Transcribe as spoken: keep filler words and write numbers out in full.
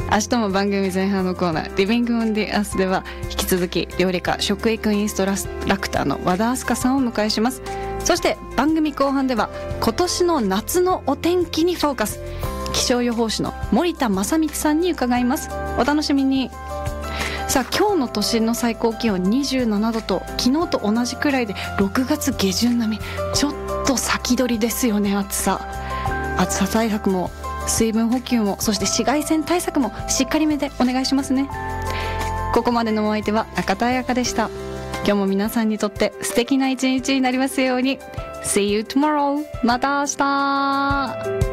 明日も番組前半のコーナーリビングオンディアースでは引き続き料理家食育インストラクターの和田明日香さんをお迎えします。そして番組後半では今年の夏のお天気にフォーカス、気象予報士の森田正光さんに伺います。お楽しみに。さあ今日の都心の最高気温にじゅうななどと昨日と同じくらいでろくがつ下旬並み、ちょっと先取りですよね。暑さ暑さ対策も水分補給も、そして紫外線対策もしっかりめでお願いしますね。ここまでのお相手は中田彩香でした。今日も皆さんにとって素敵な一日になりますように。 See you tomorrow。 また明日。